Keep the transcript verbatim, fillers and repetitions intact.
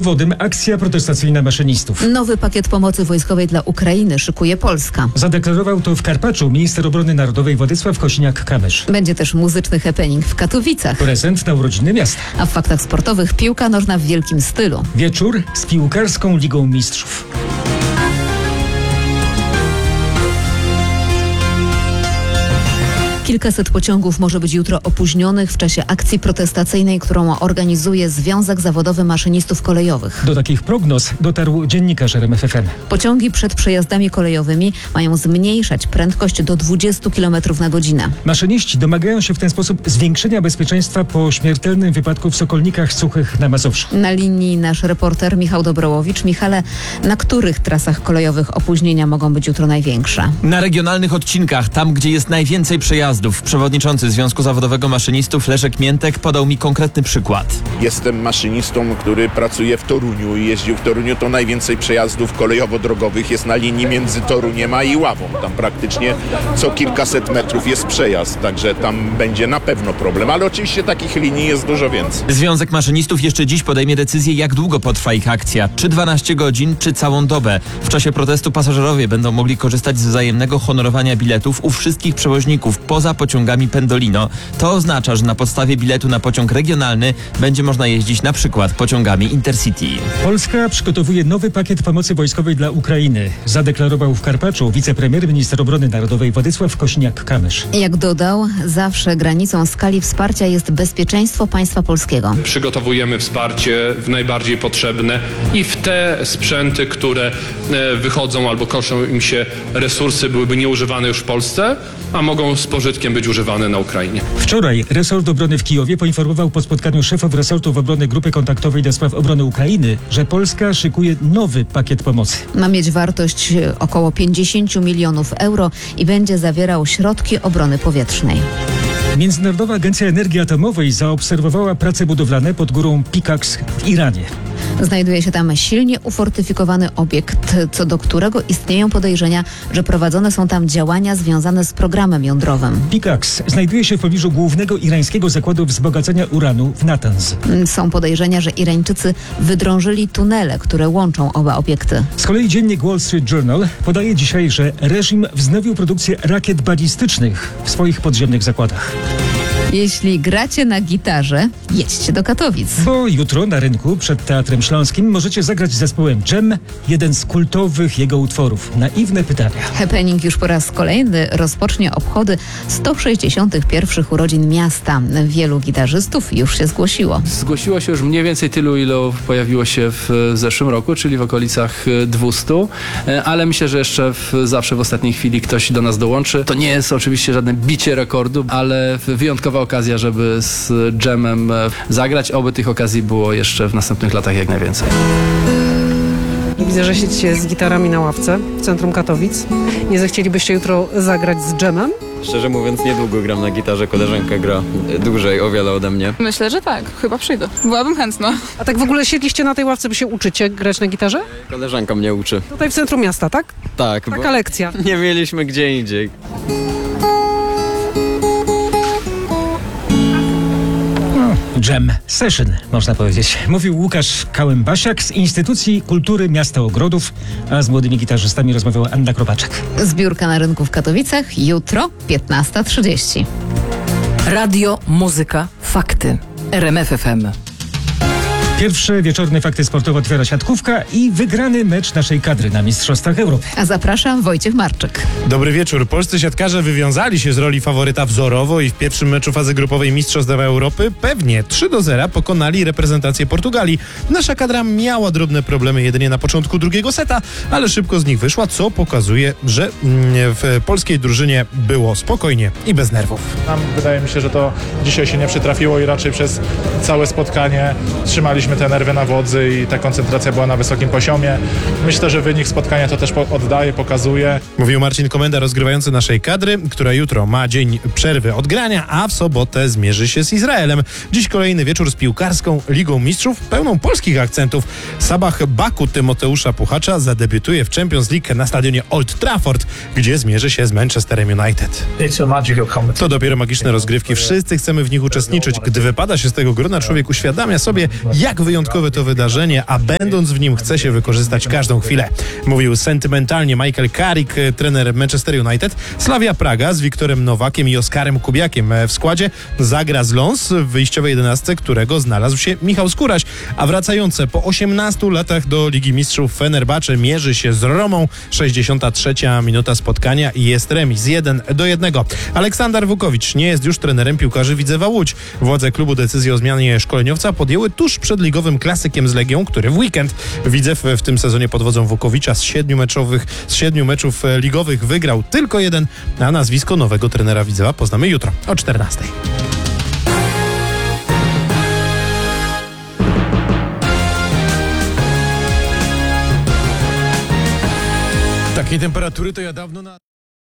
Powodem akcja protestacyjna maszynistów. Nowy pakiet pomocy wojskowej dla Ukrainy szykuje Polska. Zadeklarował to w Karpaczu minister obrony narodowej Władysław Kosiniak-Kamysz. Będzie też muzyczny happening w Katowicach. Prezent na urodziny miasta. A w faktach sportowych piłka nożna w wielkim stylu. Wieczór z piłkarską Ligą Mistrzów. Kilkaset pociągów może być jutro opóźnionych w czasie akcji protestacyjnej, którą organizuje Związek Zawodowy Maszynistów Kolejowych. Do takich prognoz dotarł dziennikarz R M F F M. Pociągi przed przejazdami kolejowymi mają zmniejszać prędkość do dwudziestu kilometrów na godzinę. Maszyniści domagają się w ten sposób zwiększenia bezpieczeństwa po śmiertelnym wypadku w Sokolnikach Suchych na Mazowszu. Na linii nasz reporter Michał Dobrołowicz. Michale, na których trasach kolejowych opóźnienia mogą być jutro największe? Na regionalnych odcinkach, tam gdzie jest najwięcej przejazdów. Przewodniczący Związku Zawodowego Maszynistów Leszek Miętek podał mi konkretny przykład. Jestem maszynistą, który pracuje w Toruniu i jeździł w Toruniu. To najwięcej przejazdów kolejowo-drogowych jest na linii między Toruniem a Iławą. Tam praktycznie co kilkaset metrów jest przejazd, także tam będzie na pewno problem, ale oczywiście takich linii jest dużo więcej. Związek Maszynistów jeszcze dziś podejmie decyzję, jak długo potrwa ich akcja. Czy dwanaście godzin, czy całą dobę. W czasie protestu pasażerowie będą mogli korzystać z wzajemnego honorowania biletów u wszystkich przewoźników poza pociągami Pendolino. To oznacza, że na podstawie biletu na pociąg regionalny będzie można jeździć na przykład pociągami Intercity. Polska przygotowuje nowy pakiet pomocy wojskowej dla Ukrainy. Zadeklarował w Karpaczu wicepremier minister obrony narodowej Władysław Kosiniak-Kamysz. Jak dodał, zawsze granicą skali wsparcia jest bezpieczeństwo państwa polskiego. Przygotowujemy wsparcie w najbardziej potrzebne i w te sprzęty, które wychodzą albo koszą im się resursy, byłyby nieużywane już w Polsce, a mogą z pożytkiem być używane na Ukrainie. Wczoraj resort obrony w Kijowie poinformował po spotkaniu szefów resortów obrony Grupy Kontaktowej do spraw obrony Ukrainy, że Polska szykuje nowy pakiet pomocy. Ma mieć wartość około pięćdziesiąt milionów euro i będzie zawierał środki obrony powietrznej. Międzynarodowa Agencja Energii Atomowej zaobserwowała prace budowlane pod górą Pickaxe w Iranie. Znajduje się tam silnie ufortyfikowany obiekt, co do którego istnieją podejrzenia, że prowadzone są tam działania związane z programem jądrowym. Pickaxe znajduje się w pobliżu głównego irańskiego zakładu wzbogacania uranu w Natanz. Są podejrzenia, że Irańczycy wydrążyli tunele, które łączą oba obiekty. Z kolei dziennik Wall Street Journal podaje dzisiaj, że reżim wznowił produkcję rakiet balistycznych w swoich podziemnych zakładach. Jeśli gracie na gitarze, jedźcie do Katowic. Bo jutro na rynku przed Teatrem Śląskim możecie zagrać z zespołem Dżem jeden z kultowych jego utworów. Naiwne pytania. Happening już po raz kolejny rozpocznie obchody sto sześćdziesiątych pierwszych urodzin miasta. Wielu gitarzystów już się zgłosiło. Zgłosiło się już mniej więcej tylu, ilu pojawiło się w zeszłym roku, czyli w okolicach dwustu, ale myślę, że jeszcze w, zawsze w ostatniej chwili ktoś do nas dołączy. To nie jest oczywiście żadne bicie rekordu, ale wyjątkowa okazja, żeby z Dżemem zagrać. Oby tych okazji było jeszcze w następnych latach jak najwięcej. Widzę, że siedzicie z gitarami na ławce w centrum Katowic. Nie zechcielibyście jutro zagrać z Dżemem? Szczerze mówiąc, niedługo gram na gitarze, koleżanka gra dłużej o wiele ode mnie. Myślę, że tak, chyba przyjdę. Byłabym chętna. A tak w ogóle siedliście na tej ławce, by się uczycie grać na gitarze? Koleżanka mnie uczy. Tutaj w centrum miasta, tak? Tak, Taka bo lekcja. nie mieliśmy gdzie indziej. Jam Session, można powiedzieć. Mówił Łukasz Kałębasiak z Instytucji Kultury Miasta Ogrodów, a z młodymi gitarzystami rozmawiała Anna Kropaczek. Zbiórka na rynku w Katowicach jutro piętnasta trzydzieści. Radio, muzyka, fakty. R M F F M. Pierwsze wieczorne fakty sportowe otwiera siatkówka i wygrany mecz naszej kadry na Mistrzostwach Europy. A zapraszam Wojciech Marczyk. Dobry wieczór. Polscy siatkarze wywiązali się z roli faworyta wzorowo i w pierwszym meczu fazy grupowej Mistrzostw Europy pewnie trzy do zera pokonali reprezentację Portugalii. Nasza kadra miała drobne problemy jedynie na początku drugiego seta, ale szybko z nich wyszła, co pokazuje, że w polskiej drużynie było spokojnie i bez nerwów. Nam wydaje mi się, że to dzisiaj się nie przytrafiło i raczej przez całe spotkanie trzymaliśmy te nerwy na wodzy i ta koncentracja była na wysokim poziomie. Myślę, że wynik spotkania to też oddaje, pokazuje. Mówił Marcin Komenda, rozgrywający naszej kadry, która jutro ma dzień przerwy od grania, a w sobotę zmierzy się z Izraelem. Dziś kolejny wieczór z piłkarską Ligą Mistrzów, pełną polskich akcentów. Sabah Baku Tymoteusza Puchacza zadebiutuje w Champions League na stadionie Old Trafford, gdzie zmierzy się z Manchesterem United. To dopiero magiczne rozgrywki. Wszyscy chcemy w nich uczestniczyć. Gdy wypada się z tego grona, człowiek uświadamia sobie, jak jak wyjątkowe to wydarzenie, a będąc w nim chce się wykorzystać każdą chwilę. Mówił sentymentalnie Michael Carrick, trener Manchester United. Slavia Praga z Wiktorem Nowakiem i Oskarem Kubiakiem w składzie zagra z Lens w wyjściowej jedenastce, którego znalazł się Michał Skóraś, a wracające po osiemnastu latach do Ligi Mistrzów Fenerbahce mierzy się z Romą. sześćdziesiąta trzecia minuta spotkania i jest remis jeden do jednego. Aleksander Wukowicz nie jest już trenerem piłkarzy Widzewa Łódź. Władze klubu decyzję o zmianie szkoleniowca podjęły tuż przed ligowym klasykiem z Legią, który w weekend Widzew w tym sezonie pod wodzą Wukowicza z siedmiu meczowych, z siedmiu meczów ligowych wygrał tylko jeden, a nazwisko nowego trenera Widzewa poznamy jutro o czternastej. Takiej temperatury to ja dawno na...